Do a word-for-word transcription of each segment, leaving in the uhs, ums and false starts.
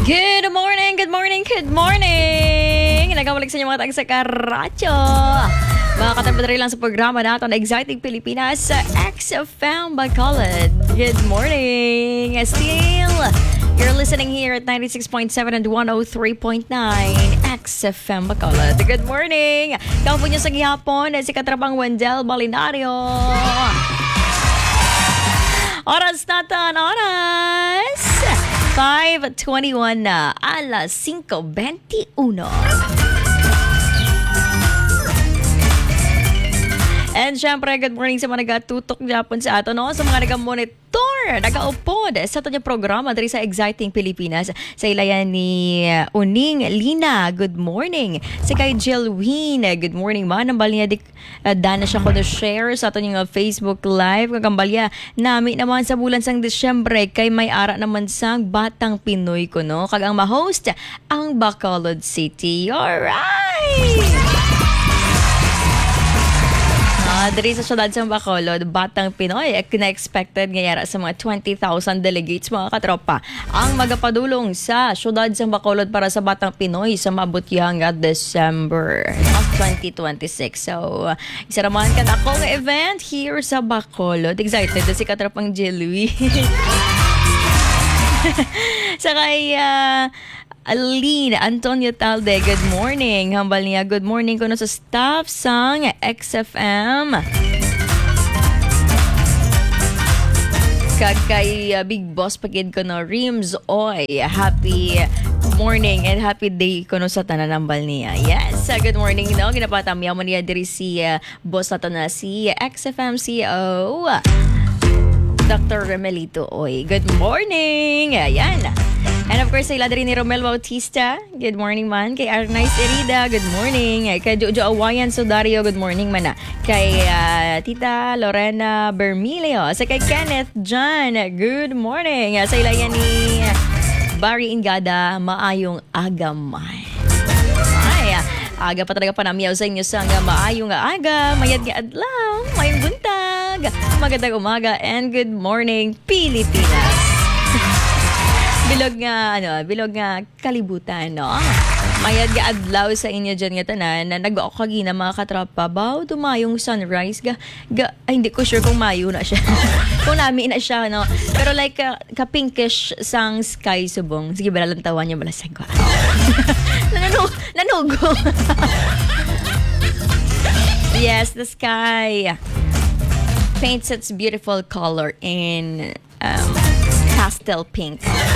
Good morning, good morning, good morning! Nagkabalik sa inyo mga tag sa karadyo. Mga katapadari lang sa programa natin, Exciting Pilipinas sa X F M Bacolod. Good morning! Still, you're listening here at ninety-six point seven and one oh three point nine X F M Bacolod. Good morning! Kaupo niyo sa gihapon, si Katrapang Wendell Balinario. Oras natin, oras! five twenty-one na, alas five twenty-one. And syempre, good morning sa mga nagatutok Japon sa ato, no? Sa mga nag-monitor, nag-upod sa ito niya programa dari sa Exciting Pilipinas. Sa ilayan ni uh, Uning Lina, good morning. Si kay Jill Ween, good morning man. Ang bali niya, dik, uh, dana siya ko na-share sa ito niya Facebook Live. Kagambalya, nami naman sa bulan sang Disyembre, kay may ara naman sang Batang Pinoy ko, no? Kag ang ma-host, ang Bacolod City. Alright! Uh, dari sa syudad sa Bacolod, Batang Pinoy, kina-expected ngayara sa mga twenty thousand delegates mga katropa ang magapadulong sa syudad sa Bacolod para sa Batang Pinoy sa mabutyang December of twenty twenty-six. So, isa naman ka na akong event here sa Bacolod. Excited na si katropang Jelly. Sa kay uh, Aline Antonio Talde, good morning. Hambal niya, good morning ko na sa staff sang X F M. Kag kay uh, Big Boss pagid ko na Rims Oy, happy morning and happy day ko no sa tanan hambal niya. Yes, uh, good morning no. Ginapata mo yaman niya diri si uh, boss nato na si X F M C E O Doctor Remelito Oy. Good morning. Ayan. And of course, sa ila rin ni Romel Bautista. Good morning man. Kay Arnaiz Erida, good morning. Kay Jojo Awayan Sudario, good morning man. Kay uh, Tita Lorena Bermilio. Sa kay Kenneth John, good morning. Sa ila yan ni Barry Ingada, maayong agamay. Ay, aga pa talaga pa namiyaw sa inyo sa nga maayong aga, mayad nga adlaw, mayong buntag, magandang umaga, and good morning, Pilipinas. Bilog nga, ano, bilog nga kalibutan, no? Mayad ga adlaw sa inyo dyan nga tanan na nag-o kagina mga katropa. Baw, tumayong sunrise. Ga, ga, ay, hindi ko sure kung mayo na siya. Kung nami na siya, no? Pero like, uh, ka-pinkish sang sky subong. Sige, bala lang tawan niya, balasang ko. Nanug, nanugo. Yes, the sky paints its beautiful color in um, pastel pink.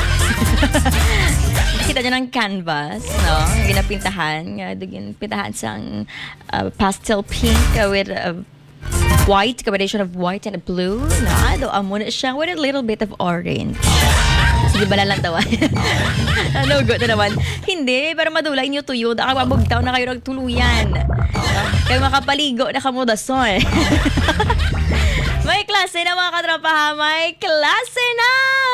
Kita nyo ng canvas, no? Ginapintahan. Ginapintahan sang uh, pastel pink uh, with uh, white, combination of white and blue. Na, do amo na siya with a little bit of orange. Sige ba lang tawa? Ano, good na naman. Hindi, pero madulay nyo tuyo. Nakababugtaw na kayo nagtuluyan. No? Kaya makapaligo na kamudason. May klase na mga katropa ha. May klase na!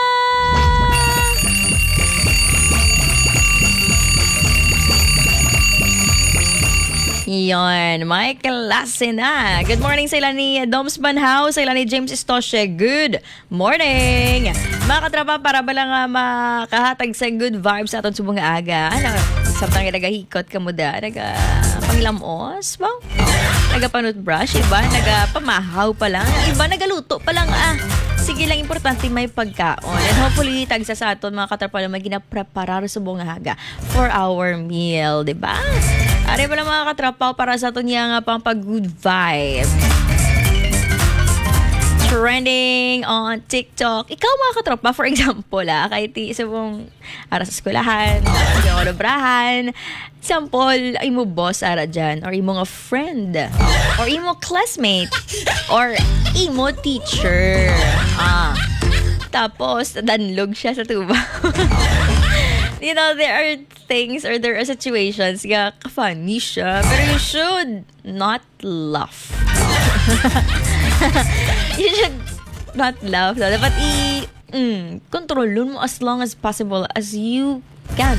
Yon, may klase na. Good morning sa ilan ni Doms Banhaw, sa ilan ni James Istoshe. Good morning. Mga katropa, para ba lang uh, makahatag sa good vibes sa atong subong nga aga? Ano, samtang nagahikot ka mo da, nagapangilamos, ba? Nagapanutbrush, iba, nagapamahaw pa lang, iba, nagaluto pa lang, ah. Sige lang, importante may pagkaon. And hopefully, tagsa sa aton, mga katropa, na maginapreparar sa buong haga for our meal, di ba? Ari pala mga katrapaw para sa ato niya nga pang pag-good vibe. Trending on TikTok. Ikaw mga katropa, for example, ah, kahit isa mong ara sa eskwelahan, sa obrahan, sample, imo boss ara dyan, or imo nga friend, or imo classmate, or imo teacher. Ah. Tapos, danlog siya sa tuba. You know, there are things or there are situations nga ka-funny siya, pero you should not laugh. You should not laugh. So, dapat i- mm, kontrolun mo as long as possible as you can.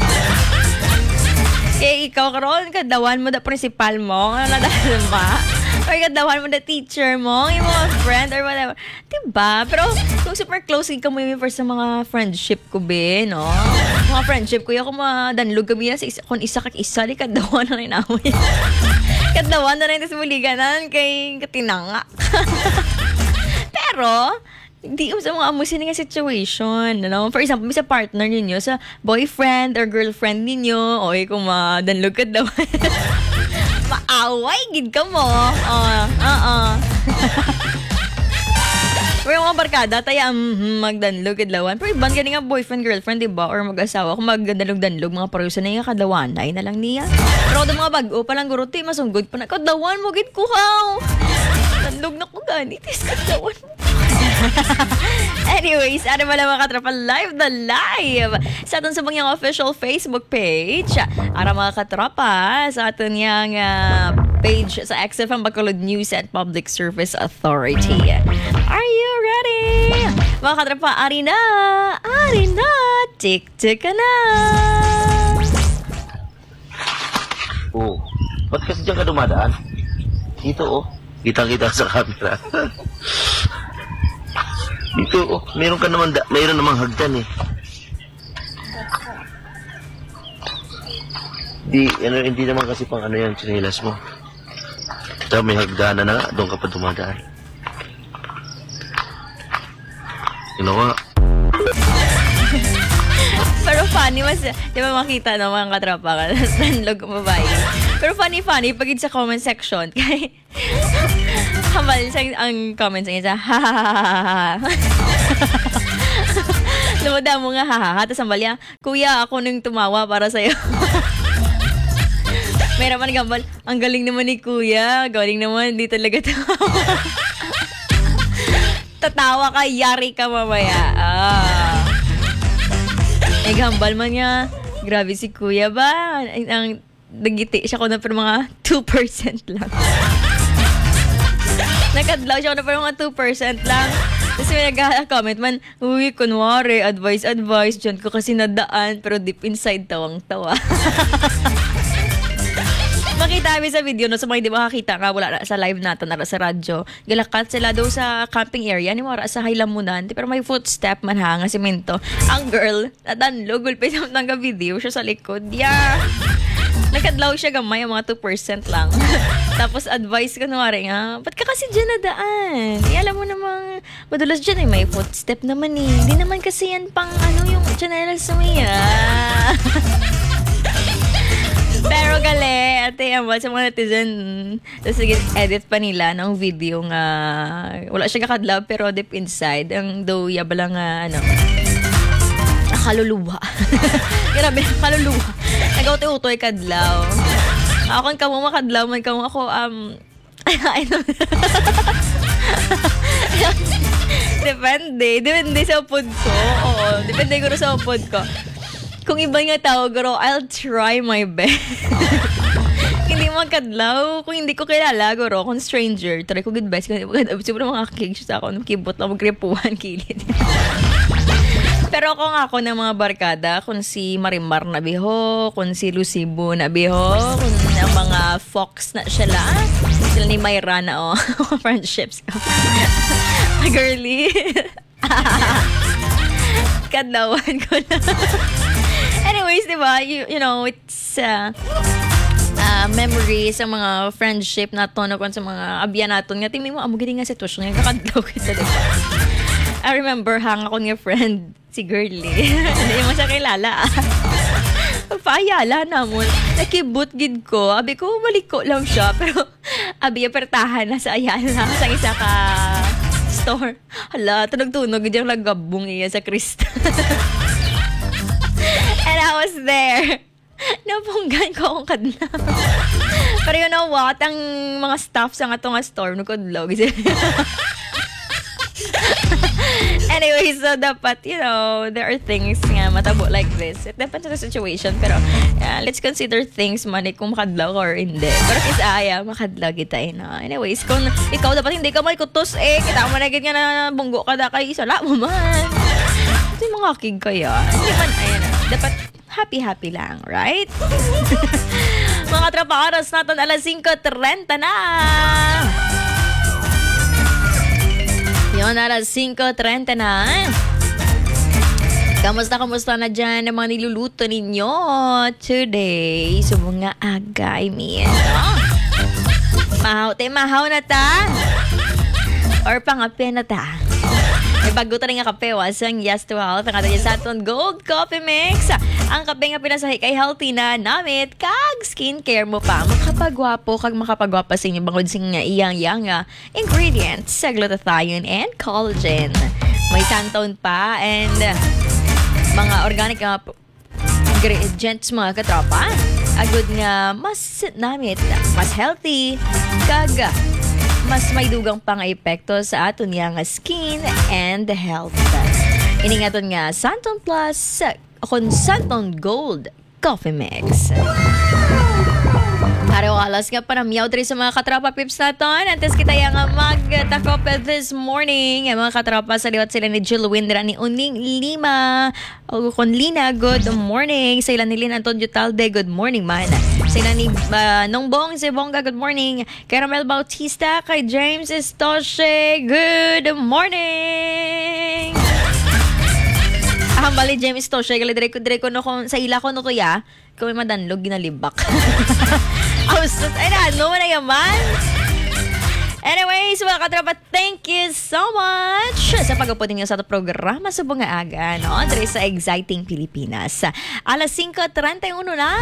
Kaya ikaw karon kadawan mo da principal mo, ano na dahil ma? Or kadawan mo da teacher mo, yung mga friend or whatever. Diba? Pero kung super close ka mo yung first sa mga friendship ko, be, no? mga friendship, kuya ko madanlog kami yan sa isa, kung isa kag isa, li kadawa na rin namin. Kadawa na rin tas muliganan kay katinanga. Pero, hindi sa mga amusin nga situation. Ano? For example, sa partner ninyo, sa boyfriend or girlfriend ninyo, oy, kung madanlog ka daw. Maaway, gid ka mo. Oh, uh-uh. Pero mga barkada, tayo um, magdanlog kadlawan. Pero iban gani nga boyfriend, girlfriend, diba? Or mag-asawa, kung magdanlog-danlog, mga parusa na yung kadawan, ay na lang niya. Pero kada mga bago pa lang guruti, masunggod pa na, kadawan mo, gid ko haw. Danlog na ko gani, tis kadawan mo. Anyways, ano ba lang mga katrapa, live na live sa atin sa mga official Facebook page. Ara mga katrapa, sa atin yung uh, page sa X F M Bacolod News and Public Service Authority. Are you ready? Mga katrapa, ari na, ari na, tik-tik ka na. Oh, ba't kasi dyan ka dumadaan? Dito oh, kitang-kita sa camera. Dito, oh, meron ka naman, da- mayroon namang hagdan eh. Di, ano, hindi naman kasi pang ano yan, chinelas mo. Ito, may hagdanan na nga, doon ka pa dumadaan. Yun ako nga. Pero funny, mas, di ba makita no, mga katrapa ka, nanlog babae. Pero funny-funny, pag sa comment section, kay, hamal sa ang comments niya sa, ha ha ha ha ha. Lumada mo nga, ha ha ha. Tapos ang balya, kuya, ako nang tumawa para sa'yo. May naman gambal, ang galing naman ni kuya, galing naman, hindi talaga tawa. Tatawa ka, yari ka mamaya. Ah. Eh, gambal man niya. Grabe si kuya ba? Ang, ang nagiti siya ko na pero mga two percent lang. Nakadlaw siya ko na pero mga two percent lang. Tapos may nag-comment man, uy, kunwari, advice, advice. Diyan ko kasi nadaan, pero deep inside, tawang-tawa. Makita kami sa video, no? So, mga hindi makakita nga, wala sa live natin, nara sa radyo. Galakat sila daw sa camping area, ni Mara sa Haylamunan, pero may footstep man ha, nga simento. Ang girl, nadanlog, gulpay sa mga video siya sa likod. Yeah! Nakadlaw siya gamay, mga two percent lang. Tapos advice ko nuwari nga, ba't ka kasi dyan nadaan? Eh, alam mo namang, madulas dyan eh, may footstep naman eh. Hindi naman kasi yan pang ano yung chanelas mo yeah. Pero gali, ate, ambal sa mga netizen, tapos edit pa nila ng video nga, wala siya kakadlaw, pero deep inside, ang do yaba lang nga, ano, kaluluwa. Grabe, kaluluwa. Nag-utoy-utoy kadlaw. Ako kan kamo makadlaw man kamo ako um Depende, depende sa upod ko. Oo, depende ko sa upod ko. Kung iba nga tao, guro, I'll try my best. Hindi magkadlaw. Kung hindi ko kilala, guro, kung stranger, try ko good best. Kung siguro mga kakig sa ako, kibot lang, magripuhan, kilid. Pero kung ako ng mga barkada, kung si Marimar na biho, kung si Lucibo na biho, kung ang mga Fox na sila, sila ni Mayra na, oh, friendships ko. Girly. Kadlawan ko na. Anyways, di ba, you, you know, it's uh, uh, memories sa mga friendship naton, kung sa mga abya naton, nga, tingin mo, amo gini nga sitwasyon, nga kakadlaw kita, di ba? I remember, hang ako nga friend, si Girly. Hindi mo siya kilala. Paayala na mo. Nakibut gid ko. Abi ko, balik ko lang siya. Pero, abi, apertahan na sa Ayala. Sa isa ka store. Hala, tunog-tunog. Diyan nagabong iya sa Krista. And I was there. Napunggan ko akong kadlaw. Pero you know what? Ang mga staff sa nga itong store, nagkadlaw. Anyway, so dapat, you know, there are things nga matabo like this. It depends on the situation. Pero, yeah, let's consider things man kung makadlaw or hindi. Pero kisa aya, makadlaw kita eh, no? Anyways, kung ikaw dapat hindi ka may kutos eh, kita mo na nga na bunggo ka da kay isala mo man. Ito yung mga kig kaya. Hindi man, ayan, dapat happy-happy lang, right? Mga trapa, oras natin alas singko trenta na. Yun, alas singko trenta na. Kamusta, kamusta na dyan ang mga niluluto ninyo today? So mga aga, I mean. Oh. Mahaw, te, mahaw na ta? Or pangape na ta? May bago ta rin nga kape, wasang yes to health. Ang ating Santon Gold Coffee Mix. Ang kape nga pinasahi kay healthy na namit. Kag skincare mo pa. Makapagwapo, kag makapagwapa sa inyo. Bangod sing iyang-yang ingredients sa glutathione and collagen. May Santon pa and mga organic uh, ingredients mga katropa. Agad nga mas namit, mas healthy. Kag mas may dugang pang epekto sa aton nga skin and health. Iningaton nga Santon Plus kon Santon Gold Coffee Mix. Araw-alas nga para miyaw diri sa mga katropa pips naton. Antes kita yang magtakop this morning. Ang mga katropa sa liwat sila ni Jill Windra ni Uning Lima. O kon Lina, good morning. Sa ilan ni Lina Antonio Talde, good morning man. Sa ilan ni uh, Nongbong Zebonga, good morning. Kay Ramel Bautista, kay James Estoshe, good morning. Ahambali James Estoshe, gali dire ko dire ko no kung sa ila ko no to ya. Kung may madanlog ginalibak. Ausot, ay na, ano mo na yaman? Anyways, mga katropa, thank you so much sa pag-upod ninyo sa ito programa sa bunga aga, no? Dere sa Exciting Pilipinas. Alas five thirty-one na.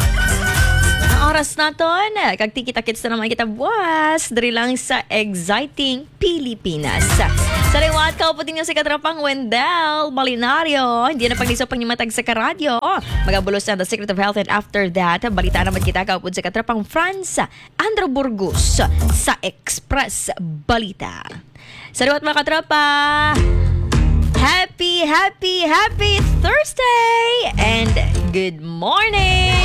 Ang oras naton, kagtikita-kits na naman kita buwas, dere lang sa Exciting Pilipinas. Sa liwat, kaupod ninyo si Katropang Wendell Malinario. Hindi na pagliso pang matag sa karadyo. Magabulos na The Secret of Health and after that, balita naman kita kaupod si Katropang Franz Andro Burgos sa Express Balita. Sa liwat mga katropa, happy, happy, happy Thursday and good morning!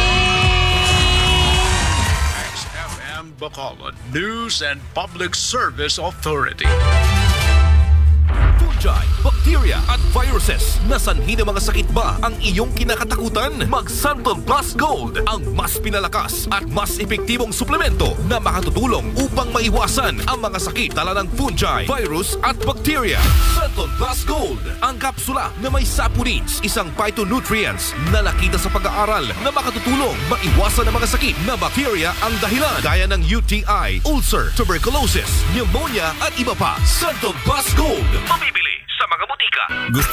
X F M Bacolod News and Public Service Authority. Fungi, bacteria at viruses. Nasanhi ng mga sakit ba ang iyong kinakatakutan? Mag Santon Plus Gold, ang mas pinalakas at mas epektibong suplemento na makatutulong upang maiwasan ang mga sakit dala ng fungi, virus at bacteria. Santon Plus Gold, ang kapsula na may saponins, isang phytonutrients na nakita sa pag-aaral na makatutulong maiwasan ang mga sakit na bacteria ang dahilan gaya ng U T I, ulcer, tuberculosis, pneumonia at iba pa. Santon Plus Gold. Mabibili sa mga butika. Gusto